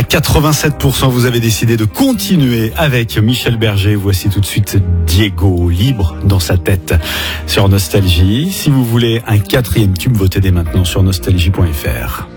87%, vous avez décidé de continuer avec Michel Berger. Voici tout de suite Diego, libre dans sa tête, sur Nostalgie. Si vous voulez un 4e tube, votez dès maintenant sur nostalgie.fr.